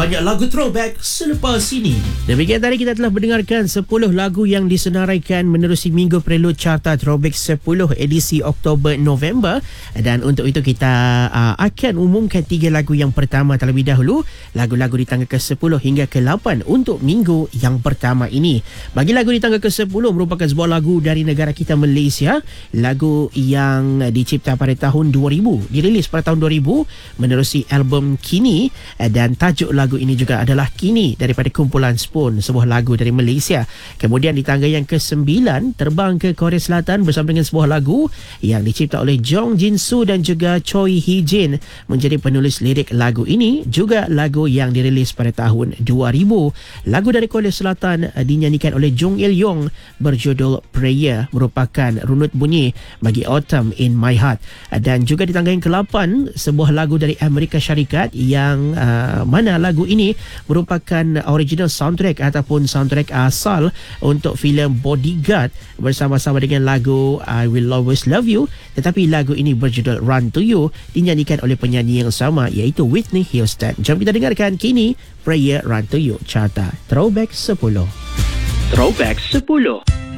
banyak lagu throwback selepas ini. Demikian tadi kita telah mendengarkan 10 lagu yang disenaraikan menerusi Minggu Prelude Carta Throwback 10 edisi Oktober-November. Dan untuk itu kita akan umumkan 3 lagu yang pertama terlebih dahulu. Lagu-lagu di tangga ke-10 hingga ke-8 untuk minggu yang pertama ini. Bagi lagu di tangga ke-10 merupakan sebuah lagu dari negara kita Malaysia. Lagu yang dicipta pada tahun 2000, dirilis pada tahun 2000 menerusi album Kini, dan tajuk lagu ini juga adalah Kini daripada kumpulan Spoon, sebuah lagu dari Malaysia. Kemudian di tangga yang ke-9 terbang ke Korea Selatan bersama dengan sebuah lagu yang dicipta oleh Jong Jin Soo dan juga Choi Hee Jin menjadi penulis lirik lagu ini, juga lagu yang dirilis pada tahun 2000. Lagu dari Korea Selatan dinyanyikan oleh Jung Il Yong berjudul Prayer, merupakan runut bunyi bagi Autumn in My Heart. Dan juga di tangga yang ke-8 sebuah lagu dari Amerika Syarikat yang mana lagu ini merupakan original soundtrack ataupun soundtrack asal untuk filem Bodyguard bersama-sama dengan lagu I Will Always Love You, tetapi lagu ini berjudul Run to You dinyanyikan oleh penyanyi yang sama iaitu Whitney Houston. Jom kita dengarkan Kini, Prayer, Run to You, Carta Throwback 10. Throwback 10.